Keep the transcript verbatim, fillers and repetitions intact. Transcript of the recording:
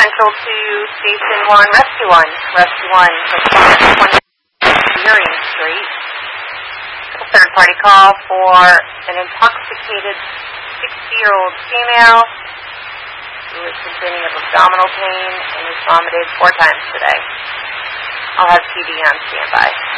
Central to Station one, Rescue one. Rescue one, respond twenty Urian Street. Third party call for an intoxicated sixty-year-old female who is complaining of abdominal pain and has vomited four times today. I'll have T V on standby.